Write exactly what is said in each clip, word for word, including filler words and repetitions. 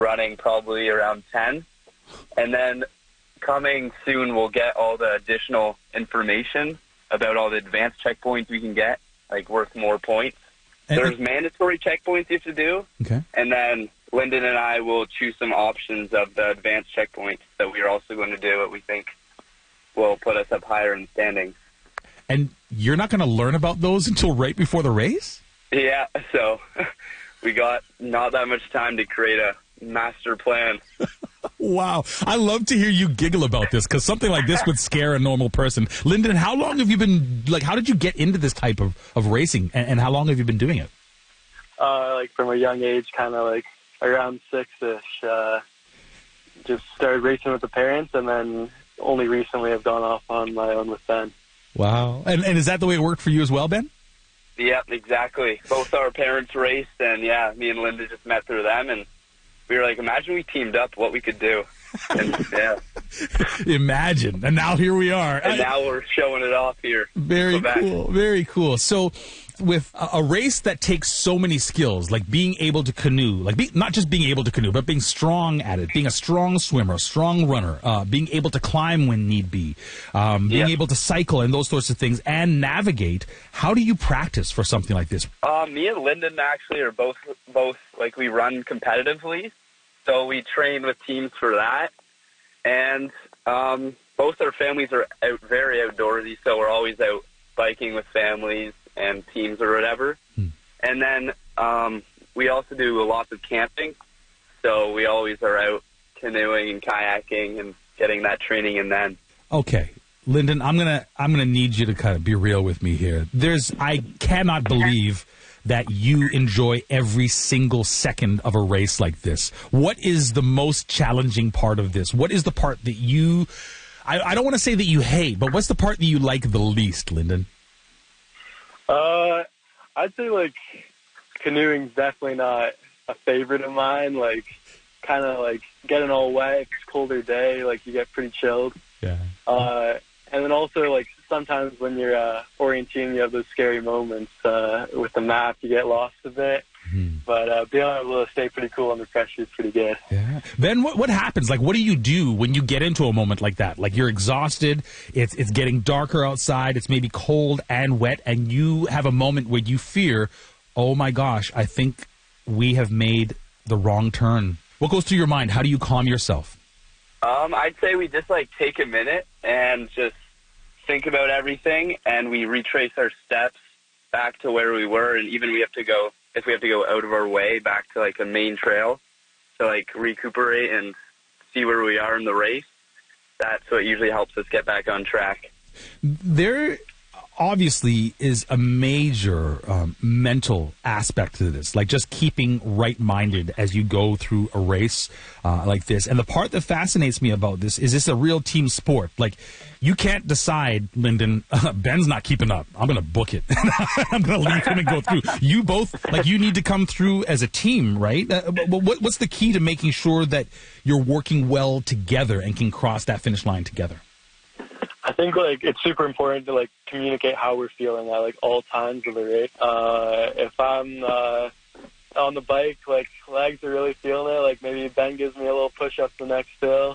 running probably around ten. And then coming soon, we'll get all the additional information about all the advanced checkpoints we can get, like worth more points. And There's mandatory checkpoints you have to do. Okay. And then Lyndon and I will choose some options of the advanced checkpoints that we are also going to do what we think will put us up higher in standings. And you're not going to learn about those until right before the race? Yeah, so we got not that much time to create a master plan. Wow. I love to hear you giggle about this because something like this would scare a normal person. Lyndon, how long have you been, like, how did you get into this type of, of racing, and, and how long have you been doing it? Uh, like from a young age, kind of like around six-ish, uh, just started racing with the parents, and then only recently I've gone off on my own with Ben. Wow. And, and is that the way it worked for you as well, Ben? Yep, exactly. Both our parents raced, and yeah, me and Linda just met through them, and we were like, imagine we teamed up, what we could do. And, yeah. Imagine. And now here we are. And now we're showing it off here. Very cool. Very cool. So with a, a race that takes so many skills, like being able to canoe, like be, not just being able to canoe, but being strong at it, being a strong swimmer, a strong runner, uh, being able to climb when need be, um, being yep. able to cycle and those sorts of things, and navigate. How do you practice for something like this? Uh, me and Lyndon actually are both, both like we run competitively. So we train with teams for that. And um, both our families are out, very outdoorsy, so we're always out biking with families and teams or whatever. Hmm. And then um, we also do lots of camping, so we always are out canoeing and kayaking and getting that training in then. Okay. Lyndon, I'm gonna I'm gonna need you to kind of be real with me here. There's I cannot believe that you enjoy every single second of a race like this. What is the most challenging part of this? What is the part that you, I, I don't want to say that you hate, but what's the part that you like the least, Lyndon? Uh, I'd say, like, canoeing's definitely not a favorite of mine. Like, kind of, like, getting all wet, it's a colder day, like, you get pretty chilled. Yeah. Uh, and then also, like, sometimes when you're uh, orienteering, you have those scary moments uh, with the map. You get lost a bit. Mm-hmm. But uh, being able to stay pretty cool under pressure is pretty good. Yeah. Then what what happens? Like, what do you do when you get into a moment like that? Like, you're exhausted. It's it's getting darker outside. It's maybe cold and wet. And you have a moment where you fear, oh, my gosh, I think we have made the wrong turn. What goes through your mind? How do you calm yourself? Um, I'd say we just, like, take a minute and just think about everything, and we retrace our steps back to where we were, and even we have to go, if we have to go out of our way, back to, like, a main trail to, like, recuperate and see where we are in the race. That's what usually helps us get back on track. There obviously is a major um, mental aspect to this, like just keeping right-minded as you go through a race uh, like this. And the part that fascinates me about this is this a real team sport. Like, you can't decide, Lyndon, uh, Ben's not keeping up. I'm going to book it. I'm going to leave him and go through. You both, like, you need to come through as a team, right? Uh, what, what's the key to making sure that you're working well together and can cross that finish line together? I think, like, it's super important to, like, communicate how we're feeling at, like, all times of the race. Uh, if I'm uh, on the bike, like, legs are really feeling it, like, maybe Ben gives me a little push up the next hill.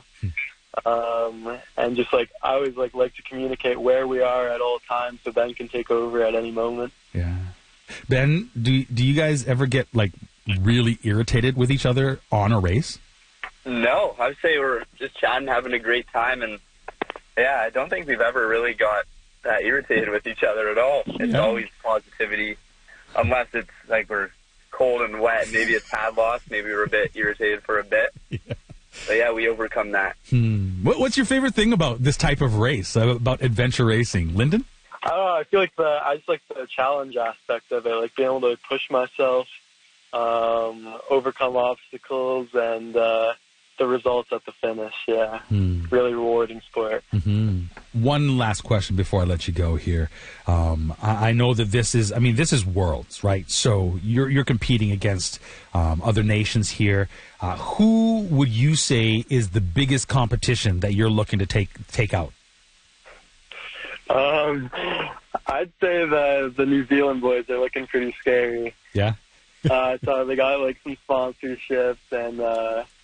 Um, and just, like, I always, like, like to communicate where we are at all times so Ben can take over at any moment. Yeah. Ben, do, do you guys ever get, like, really irritated with each other on a race? No. I would say we're just chatting, having a great time, and yeah, I don't think we've ever really got that irritated with each other at all. It's yeah. always positivity, unless it's like we're cold and wet. Maybe a tad lost. Maybe we're a bit irritated for a bit. Yeah. But yeah, we overcome that. Hmm. What, what's your favorite thing about this type of race, uh, about adventure racing? Lyndon? I don't know. I feel like the I just like the challenge aspect of it, like being able to push myself, um, overcome obstacles, and uh, the results at the finish. Yeah, hmm. really rewarding sport. Mm-hmm. One last question before I let you go here. Um, I, I know that this is, I mean, this is Worlds, right? So you're you're competing against um, other nations here. Uh, who would you say is the biggest competition that you're looking to take take out? Um, I'd say the the New Zealand boys are looking pretty scary. Yeah. uh, so they got like some sponsorships and. Uh,